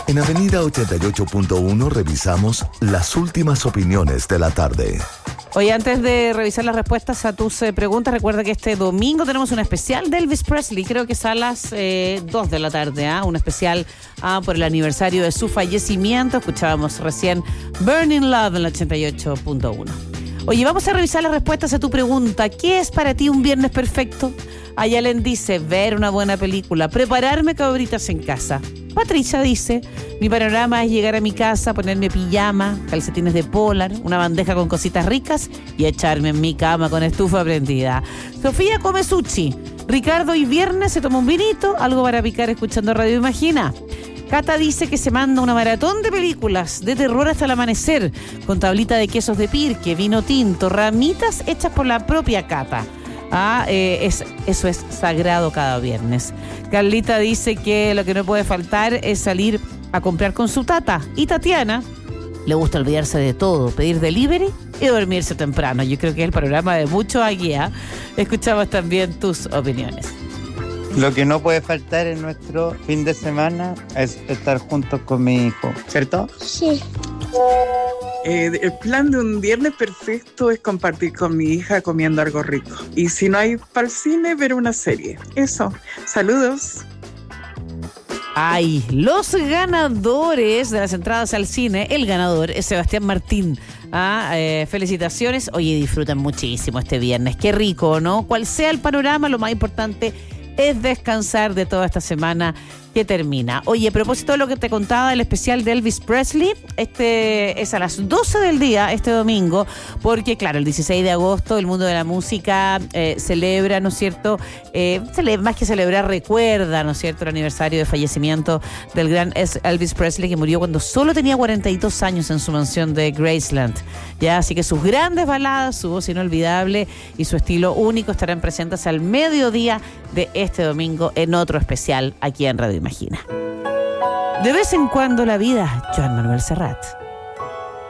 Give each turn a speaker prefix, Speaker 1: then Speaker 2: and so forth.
Speaker 1: En Avenida 88.1 revisamos las últimas opiniones de la tarde.
Speaker 2: Oye, antes de revisar las respuestas a tus preguntas, recuerda que este domingo tenemos un especial de Elvis Presley. Creo que es a las 2 de la tarde, un especial por el aniversario de su fallecimiento. Escuchábamos recién Burning Love en la 88.1. Oye, vamos a revisar las respuestas a tu pregunta. ¿Qué es para ti un viernes perfecto? Ayalen dice, ver una buena película, prepararme cabritas en casa. Patricia dice, mi panorama es llegar a mi casa, ponerme pijama, calcetines de polar, una bandeja con cositas ricas y echarme en mi cama con estufa prendida. Sofía come sushi. Ricardo y viernes se toma un vinito, algo para picar escuchando Radio Imagina. Cata dice que se manda una maratón de películas de terror hasta el amanecer, con tablita de quesos de Pirque, vino tinto, ramitas hechas por la propia Cata. Eso es sagrado cada viernes. Carlita dice que lo que no puede faltar es salir a comprar con su tata. Y Tatiana le gusta olvidarse de todo, pedir delivery y dormirse temprano. Yo creo que es el programa de muchos aquí. Escuchamos también tus opiniones.
Speaker 3: Lo que no puede faltar en nuestro fin de semana es estar juntos con mi hijo, ¿cierto?
Speaker 4: Sí.
Speaker 5: El plan de un viernes perfecto es compartir con mi hija comiendo algo rico. Y si no hay para el cine, ver una serie. Eso. Saludos.
Speaker 2: Ay, los ganadores de las entradas al cine, el ganador es Sebastián Martín. Felicitaciones. Oye, disfrutan muchísimo este viernes. Qué rico, ¿no? Cual sea el panorama, lo más importante es descansar de toda esta semana que termina. Oye, a propósito de lo que te contaba del especial de Elvis Presley, este es a las 12 del día, este domingo, porque claro, el 16 de agosto el mundo de la música celebra, ¿no es cierto? Más que celebrar, recuerda, ¿no es cierto?, el aniversario de fallecimiento del gran Elvis Presley, que murió cuando solo tenía 42 años en su mansión de Graceland. Ya, así que sus grandes baladas, su voz inolvidable y su estilo único estarán presentes al mediodía de este domingo en otro especial aquí en Radio Imagina. De vez en cuando la vida, Joan Manuel Serrat.